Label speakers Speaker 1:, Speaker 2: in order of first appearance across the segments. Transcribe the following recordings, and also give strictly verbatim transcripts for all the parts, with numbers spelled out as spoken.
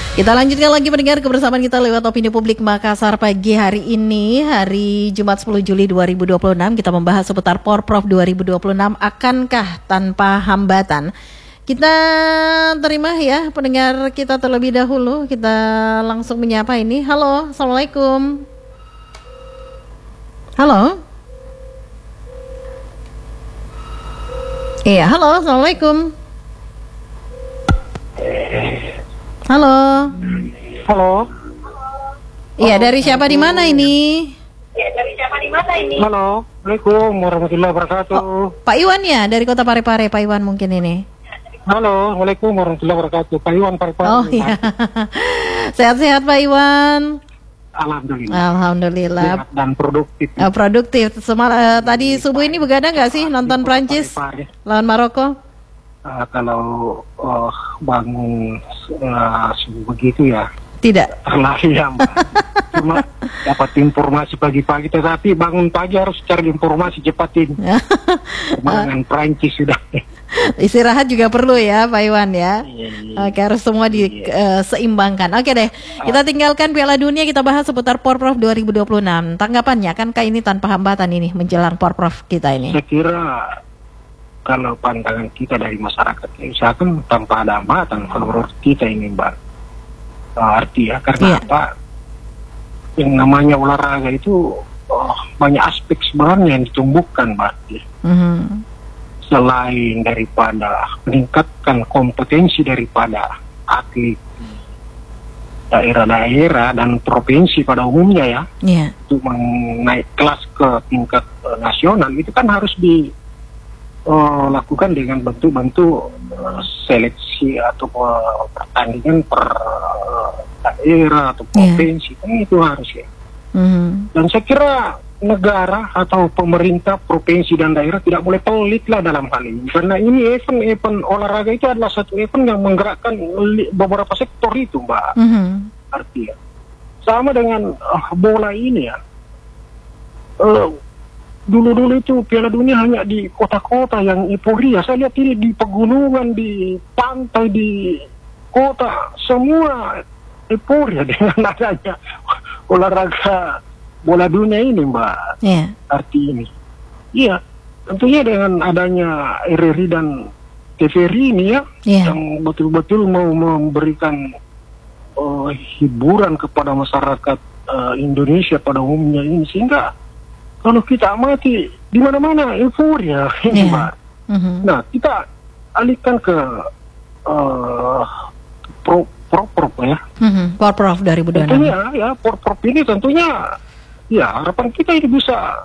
Speaker 1: Kita lanjutkan lagi mendengar kebersamaan kita lewat Opini Publik Makassar pagi hari ini, hari Jumat sepuluh Juli dua ribu dua puluh enam. Kita membahas seputar Porprov dua ribu dua puluh enam, akankah tanpa hambatan? Kita terima ya pendengar kita terlebih dahulu. Kita langsung menyapa ini. Halo, Assalamualaikum. Halo. Iya, halo, Assalamualaikum. Halo.
Speaker 2: Halo.
Speaker 1: Iya, dari siapa di mana ini?
Speaker 2: Iya, dari siapa di mana ini? Halo. Assalamualaikum warahmatullahi wabarakatuh.
Speaker 1: Oh, Pak Iwan ya, dari Kota Parepare, Pak Iwan mungkin ini.
Speaker 2: Halo, Assalamualaikum warahmatullahi wabarakatuh. Pak Iwan Parepare.
Speaker 1: Oh iya. Sehat-sehat Pak Iwan.
Speaker 2: Alhamdulillah.
Speaker 1: Alhamdulillah.
Speaker 2: Sehat dan produktif.
Speaker 1: Uh, produktif. Semal uh, tadi subuh ini begadang nggak sih nonton Prancis lawan Maroko?
Speaker 2: Uh, kalau uh, bangun uh, begitu ya
Speaker 1: Tidak.
Speaker 2: terlalu ya Mbak. Cuma dapat informasi pagi-pagi, tetapi bangun pagi harus cari informasi cepatin. Kemenangan Prancis sudah.
Speaker 1: Istirahat juga perlu ya Pak Iwan ya.
Speaker 2: Iya, iya.
Speaker 1: Oke, harus semua diseimbangkan. Uh, Oke deh, kita tinggalkan Piala Dunia, kita bahas seputar Porprov dua ribu dua puluh enam. Tanggapannya, akankah ini tanpa hambatan ini menjelang Porprov kita ini?
Speaker 2: Saya kira kalau pandangan kita dari masyarakat Indonesia kan tanpa ada hambatan menurut kita ini Mbak. Uh, arti ya, karena
Speaker 1: Iya.
Speaker 2: apa? Yang namanya olahraga itu oh, banyak aspek sebenarnya yang ditumbuhkan Mbak.
Speaker 1: Mm-hmm.
Speaker 2: Selain daripada meningkatkan kompetensi daripada atlet daerah-daerah dan provinsi pada umumnya ya,
Speaker 1: Iya.
Speaker 2: untuk menaik kelas ke tingkat uh, nasional itu kan harus dilakukan dengan bentuk-bentuk uh, seleksi atau uh, pertandingan per uh, daerah atau provinsi. Kan itu harus ya.
Speaker 1: Mm-hmm.
Speaker 2: Dan saya kira negara atau pemerintah provinsi dan daerah tidak boleh pelit lah dalam hal ini, karena ini event-event olahraga itu adalah satu event yang menggerakkan beberapa sektor itu Mbak.
Speaker 1: Mm-hmm.
Speaker 2: Artinya sama dengan uh, bola ini ya, uh, dulu-dulu itu Piala Dunia hanya di kota-kota yang euforia. Saya lihat ini di pegunungan, di pantai, di kota, semua euforia dengan adanya olahraga bola dunia ini Mbak.
Speaker 1: Iya.
Speaker 2: Arti ini. Iya, tentunya dengan adanya R R I dan T V R I ini ya,
Speaker 1: Iya.
Speaker 2: yang betul-betul mau memberikan uh, hiburan kepada masyarakat uh, Indonesia pada umumnya ini, sehingga kalau kita amati di mana-mana euforia ini
Speaker 1: Iya.
Speaker 2: Mbak.
Speaker 1: Mm-hmm.
Speaker 2: Nah, kita alihkan ke uh, pro pro pro ya.
Speaker 1: Mm-hmm. Porprov dua ribu dua puluh enam.
Speaker 2: Tentunya ya, Porprov ini tentunya ya harapan kita ini bisa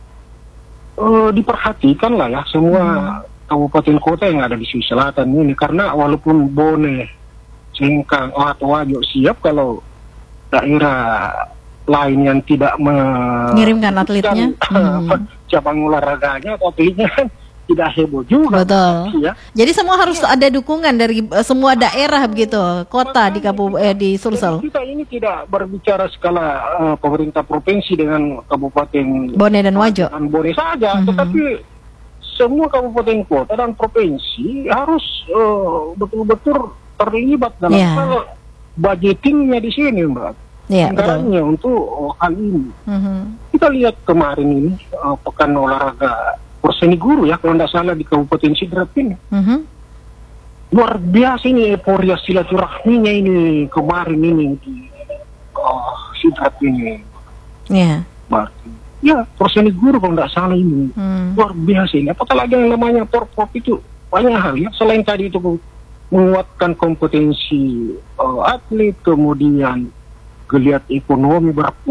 Speaker 2: uh, diperhatikan lah ya semua hmm. kabupaten kota yang ada di Sulawesi Selatan ini, karena walaupun Bone, Singkang, atau Wajo siap, kalau daerah lain yang tidak
Speaker 1: mengirimkan atletnya,
Speaker 2: hmm. cabang olahraganya atau atletnya kan tidak heboh juga.
Speaker 1: Betul.
Speaker 2: Ya.
Speaker 1: Jadi semua harus ada dukungan dari uh, semua daerah begitu, kota di Kabupaten eh, di Sulsel.
Speaker 2: Kita ini tidak berbicara skala uh, pemerintah provinsi dengan kabupaten
Speaker 1: Bone dan Wajo.
Speaker 2: Dan Bone saja, mm-hmm. tetapi semua kabupaten kota dan provinsi harus uh, betul-betul terlibat dalam
Speaker 1: yeah.
Speaker 2: hal budgetingnya di sini, Mbak.
Speaker 1: Yeah,
Speaker 2: anggarannya untuk uh, hal ini.
Speaker 1: Mm-hmm.
Speaker 2: Kita lihat kemarin ini uh, pekan olahraga Perseni Guru ya, kalau tidak salah di Kabupaten Sidrap ini.
Speaker 1: Mm-hmm.
Speaker 2: Luar biasa ini euforia silaturahminya ini kemarin ini di oh, Sidrap ini.
Speaker 1: Iya.
Speaker 2: Yeah. Ya, Perseni Guru kalau tidak salah ini.
Speaker 1: Mm.
Speaker 2: Luar biasa ini. Apakah lagi yang namanya Porprov itu banyak hal ya. Selain tadi itu menguatkan kompetensi uh, atlet, kemudian geliat ekonomi berapa